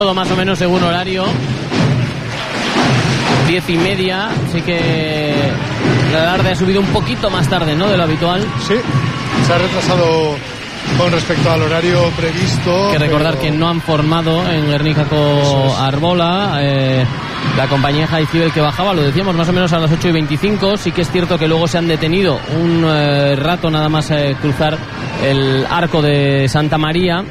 Todo más o menos según horario. 10:30, así que la Alarde ha subido un poquito más tarde, ¿no?, de lo habitual. Sí, se ha retrasado con respecto al horario previsto. Hay que recordar que no han formado en Guernica-Co Arbola la compañía Jaizibel que bajaba, lo decíamos, más o menos a las 8:25. Sí que es cierto que luego se han detenido un rato nada más cruzar el arco de Santa María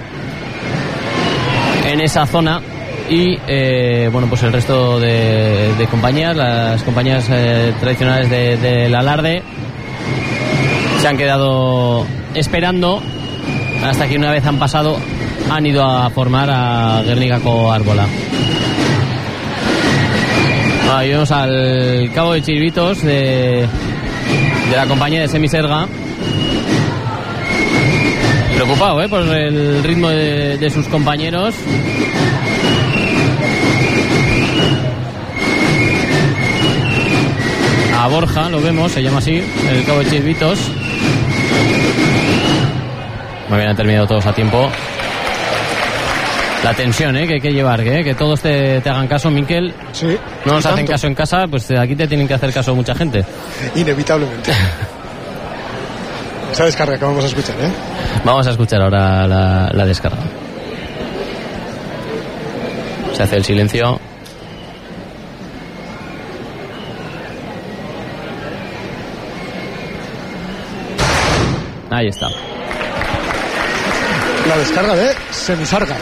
en esa zona. Y bueno, pues el resto de compañías, las compañías tradicionales del Alarde, se han quedado esperando hasta que una vez han pasado han ido a formar a Guernica-Co Arbola. Ahí vemos al cabo de Chiribitos de la compañía de Semiserga, preocupado por el ritmo de sus compañeros. A Borja lo vemos, se llama así, el cabo de Chiribitos. Muy bien, han terminado todos a tiempo. La tensión que hay que llevar, que todos te hagan caso, Miquel. Sí. No nos hacen caso en casa, pues aquí te tienen que hacer caso mucha gente. Inevitablemente. Esa descarga que vamos a escuchar, Vamos a escuchar ahora la descarga. Se hace el silencio. Ahí está. La descarga de Semisarga.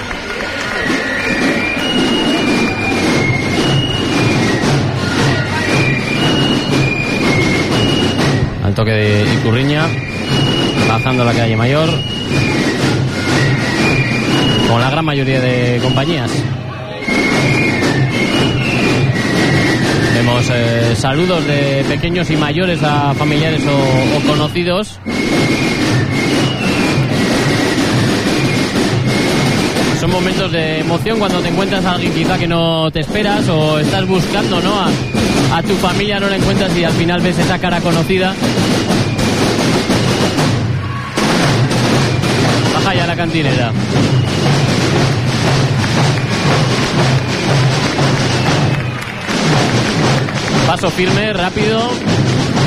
Al toque de Icurriña, bajando la calle Mayor, con la gran mayoría de compañías. Vemos saludos de pequeños y mayores a familiares o conocidos. Son momentos de emoción cuando te encuentras a alguien quizá que no te esperas, o estás buscando, ¿no?, a tu familia, no la encuentras y al final ves esa cara conocida. Baja ya la cantinera. Paso firme, rápido.